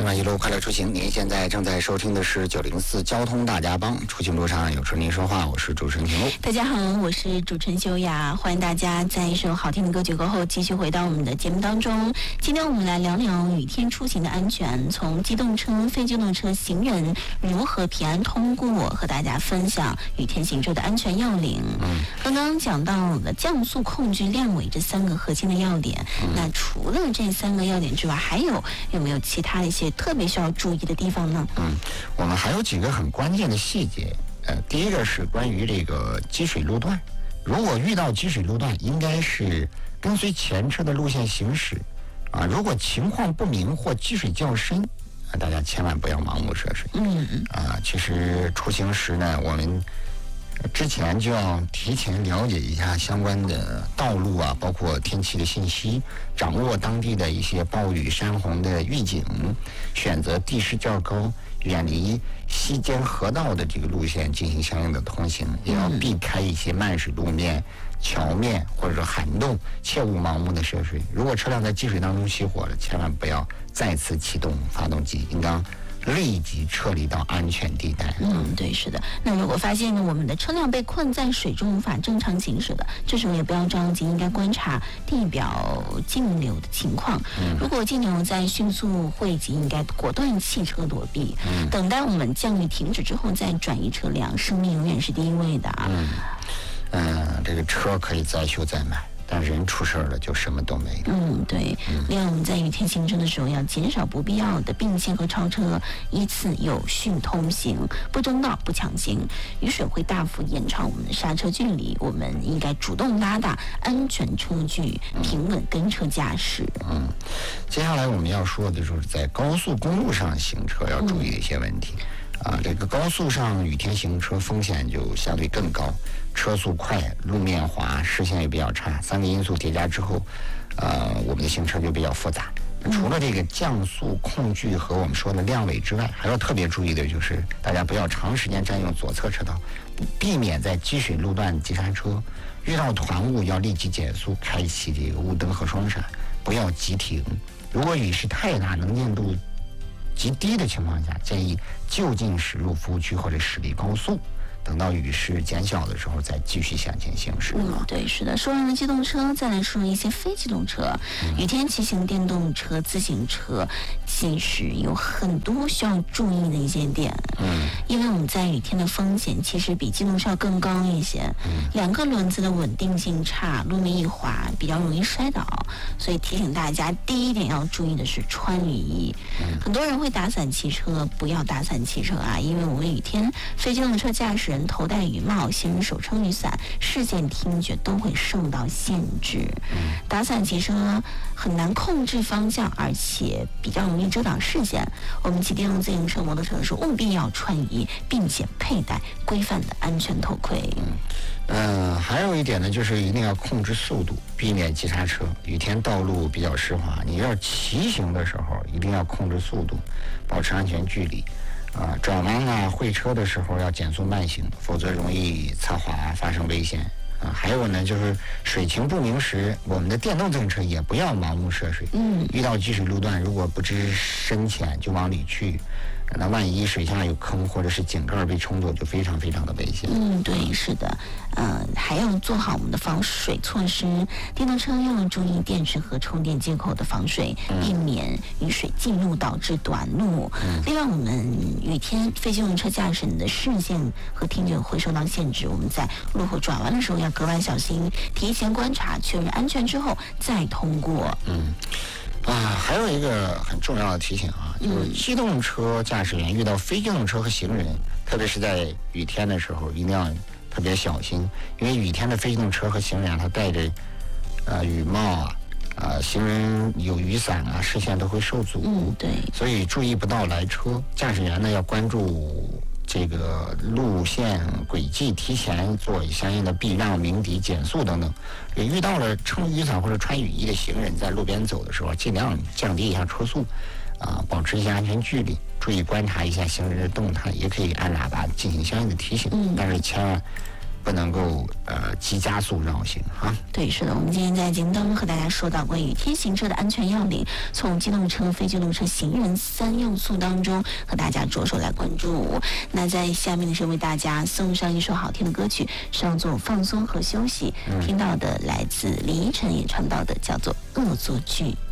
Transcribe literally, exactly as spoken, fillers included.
新浪一路快乐出行，您现在正在收听的是九零四交通大家帮，出行路上有时您说话，我是主持人田路。 大家好，我是主持人修雅，欢迎大家在一首好听的歌曲过后继续回到我们的节目当中。今天我们来聊聊雨天出行的安全，从机动车、非机动车行人如何平安通过，和大家分享雨天行车的安全要领。嗯，刚刚讲到了降速、控制、亮尾这三个核心的要点。嗯、那除了这三个要点之外，还有有没有其他的一些特别需要注意的地方呢？ 嗯，我们还有几个很关键的细节。呃，第一个是关于这个积水路段，如果遇到积水路段，应该是跟随前车的路线行驶。啊，如果情况不明或积水较深，啊，大家千万不要盲目涉水。 嗯嗯。 啊，其实出行时呢，我们之前就要提前了解一下相关的道路啊，包括天气的信息，掌握当地的一些暴雨山洪的预警，选择地势较高、远离溪间河道的这个路线进行相应的通行，也要避开一些漫水路面、桥面或者说涵洞，切勿盲目的涉水。如果车辆在积水当中熄火了，千万不要再次启动发动机，应当立即撤离到安全地带。 嗯，对，是的。那如果发现呢，我们的车辆被困在水中无法正常行驶的，这时候也不要着急，应该观察地表径流的情况。嗯、如果径流在迅速汇集，应该果断弃车躲避，嗯、等待我们降雨停止之后再转移车辆，生命永远是第一位的啊。 嗯，嗯，这个车可以再修再买。但人出事了就什么都没了。 嗯，对。另外，我们在雨天行车的时候要减少不必要的并线和超车，依次有序通行，不争道、不抢行。雨水会大幅延长我们的刹车距离，我们应该主动拉大安全车距，平稳跟车驾驶。 嗯，接下来我们要说的就是在高速公路上行车要注意的一些问题。嗯啊，这个高速上雨天行车风险就相对更高，车速快，路面滑，视线也比较差，三个因素叠加之后，呃，我们的行车就比较复杂。除了这个降速、控距和我们说的亮尾之外，还要特别注意的就是大家不要长时间占用左侧车道，避免在积水路段急刹车，遇到团雾要立即减速，开启这个雾灯和双闪，不要急停。如果雨势太大，能见度极低的情况下，建议就近驶入服务区或者驶离高速，等到雨势减小的时候再继续向前行驶。 嗯，对，是的。说完了机动车，再来说一些非机动车。嗯、雨天骑行电动车、自行车，其实有很多需要注意的一些点。嗯，因为我们在雨天的风险其实比机动车要更高一些。嗯，两个轮子的稳定性差，路面一滑比较容易摔倒，所以提醒大家，第一点要注意的是穿雨衣。嗯、很多人会打伞骑车，不要打伞骑车啊，因为我们雨天非机动车驾驶人头戴雨帽，行人手撑雨伞，视线、听觉都会受到限制。嗯、打伞骑车很难控制方向，而且比较容易遮挡视线。我们骑电动自行车、摩托车的时候，务必要穿雨衣，并且佩戴规范的安全头盔。 嗯，还有一点呢，就是一定要控制速度，避免急刹车。雨天道路比较湿滑，你要骑行的时候一定要控制速度，保持安全距离。啊，转弯啊、会车的时候要减速慢行，否则容易侧滑发生危险。啊，还有呢，就是水情不明时，我们的电动自行车也不要盲目涉水。嗯，遇到积水路段，如果不知深浅就往里去，那万一水下有坑或者是井盖被冲走，就非常非常的危险。 嗯，对，是的，呃，还要做好我们的防水措施。电动车要注意电池和充电接口的防水，避免雨水进入导致短路。嗯、另外，我们雨天非机动车驾驶人的视线和听觉会受到限制，我们在路口转弯的时候要格外小心，提前观察确认安全之后再通过。 嗯。啊，还有一个很重要的提醒啊，就是机动车驾驶员遇到非机动车和行人，嗯、特别是在雨天的时候，一定要特别小心，因为雨天的非机动车和行人，他戴着呃雨帽啊，啊、呃，行人有雨伞啊，视线都会受阻。 嗯，对。所以注意不到来车，驾驶员呢要关注这个路线轨迹，提前做相应的避让、鸣笛、减速等等。也遇到了撑雨伞或者穿雨衣的行人，在路边走的时候，尽量降低一下车速，啊，保持一下安全距离，注意观察一下行人的动态，也可以按喇叭进行相应的提醒。嗯、但是千万不能够呃急加速绕行哈。 对，是的，我们今天在节目当中和大家说到关于天行车的安全要领，从机动车、非机动车、行人三要素当中和大家着手来关注。那在下面的是为大家送上一首好听的歌曲，稍作放松和休息。嗯、听到的来自李依晨演唱到的，叫做《恶作剧》。